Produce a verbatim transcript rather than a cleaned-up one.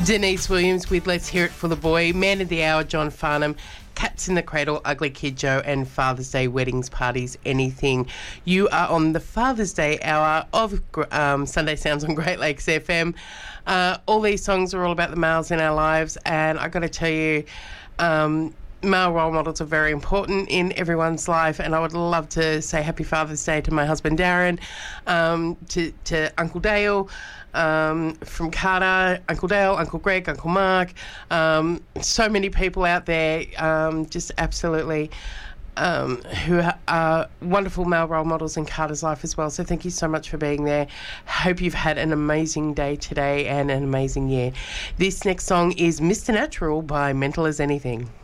Denise Williams with Let's Hear It for the Boy, Man of the Hour, John Farnham, Cats in the Cradle, Ugly Kid Joe, and Father's Day, Weddings, Parties, Anything. You are on the Father's Day hour of um, Sunday Sounds on Great Lakes F M. Uh, all these songs are all about the males in our lives, and I've got to tell you, um, male role models are very important in everyone's life, and I would love to say Happy Father's Day to my husband Darren, um, to, to Uncle Dale, um, from Carter, Uncle Dale, Uncle Greg, Uncle Mark, um, so many people out there, um, just absolutely um, who are wonderful male role models in Carter's life as well. So thank you so much for being there. Hope you've had an amazing day today and an amazing year. This next song is Mister Natural by Mental as Anything.